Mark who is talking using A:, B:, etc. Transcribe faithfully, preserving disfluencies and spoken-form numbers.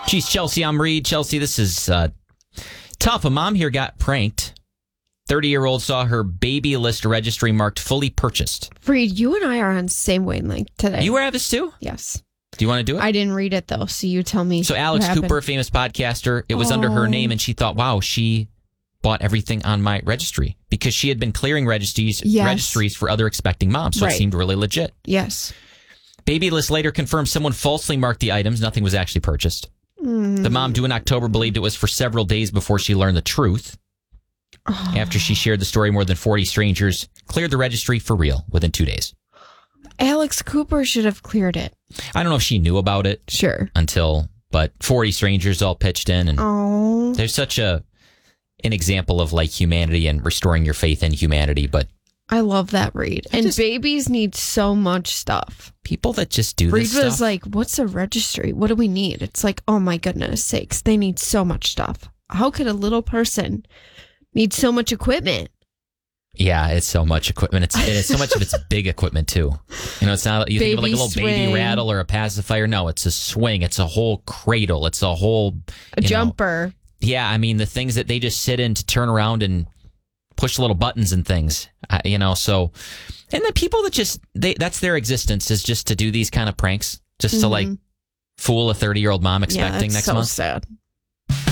A: Geez, Chelsea, I'm Reed. Chelsea, this is uh, tough. A mom here got pranked. thirty-year-old saw her baby list registry marked fully purchased.
B: Reed, you and I are on the same wavelength today.
A: You were at this too?
B: Yes.
A: Do you want to do it?
B: I didn't read it, though, so you tell me.
A: So Alex Cooper, famous podcaster, it was oh. under her name, and she thought, wow, she bought everything on my registry because she had been clearing registries yes. registries for other expecting moms, so right. it seemed really legit.
B: Yes.
A: Baby List later confirmed someone falsely marked the items. Nothing was actually purchased. Mm. The mom, due in October, believed it was for several days before she learned the truth. Oh. After she shared the story, more than forty strangers cleared the registry for real within two days.
B: Alex Cooper should have cleared it.
A: I don't know if she knew about it.
B: Sure.
A: Until, but forty strangers all pitched in. And
B: oh.
A: there's such a an example of like humanity and restoring your faith in humanity. But
B: I love that, Reed. And just, babies need so much stuff.
A: People that just do
B: Reed
A: this stuff.
B: Reed was like, what's a registry? What do we need? It's like, oh my goodness sakes. They need so much stuff. How could a little person need so much equipment?
A: Yeah, it's so much equipment. It's, it's so much of it's big equipment too. You know, it's not you
B: baby
A: think of like a little
B: swing.
A: baby rattle or a pacifier. No, it's a swing. It's a whole cradle. It's a whole
B: a jumper.
A: Know, yeah, I mean the things that they just sit in to turn around and push little buttons and things. Uh, you know, so and the people that just they that's their existence is just to do these kind of pranks, just mm-hmm. to like fool a thirty-year-old mom expecting
B: yeah, that's
A: next
B: so
A: month.
B: Sad.